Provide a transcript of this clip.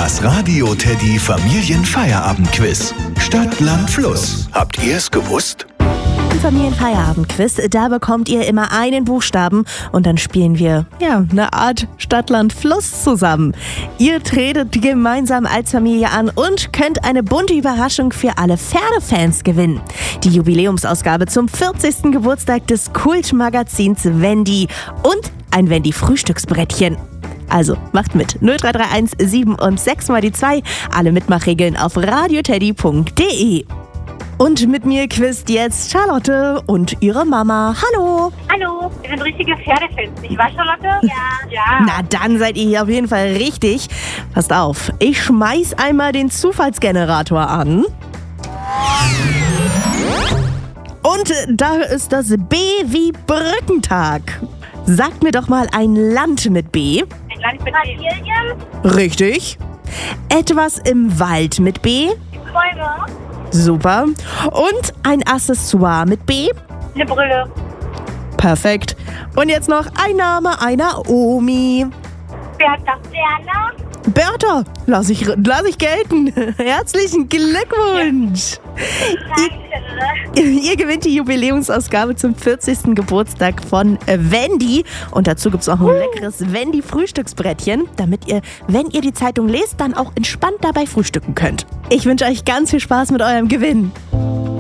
Das Radio Teddy Familienfeierabendquiz. Stadt, Land, Fluss. Habt ihr es gewusst? Im Familienfeierabendquiz, da bekommt ihr immer einen Buchstaben und dann spielen wir, eine Art Stadt, Land, Fluss zusammen. Ihr tretet gemeinsam als Familie an und könnt eine bunte Überraschung für alle Pferdefans gewinnen. Die Jubiläumsausgabe zum 40. Geburtstag des Kultmagazins Wendy und ein Wendy-Frühstücksbrettchen. Also, macht mit. 0331 7 und 6 mal die 2. Alle Mitmachregeln auf radioteddy.de. Und mit mir quizt jetzt Charlotte und ihre Mama. Hallo. Hallo, wir sind richtige Pferdefans, nicht wahr, Charlotte? Ja. Na, dann seid ihr hier auf jeden Fall richtig. Passt auf, ich schmeiß einmal den Zufallsgenerator an. Und da ist das B wie Brückentag. Sagt mir doch mal ein Land mit B. Ein Land mit Brasilien. Richtig. Etwas im Wald mit B. Bäume. Super. Und ein Accessoire mit B. Eine Brille. Perfekt. Und jetzt noch ein Name einer Omi. Bertha. Werner. Bertha, lass ich gelten. Herzlichen Glückwunsch. Danke. Ihr gewinnt die Jubiläumsausgabe zum 40. Geburtstag von Wendy. Und dazu gibt es auch ein leckeres Wendy-Frühstücksbrettchen, damit ihr, wenn ihr die Zeitung lest, dann auch entspannt dabei frühstücken könnt. Ich wünsche euch ganz viel Spaß mit eurem Gewinn.